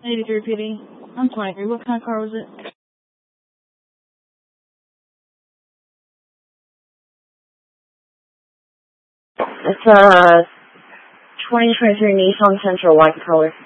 83 PD. I'm 23. What kind of car was it? It's a 2023 Nissan Sentra white color.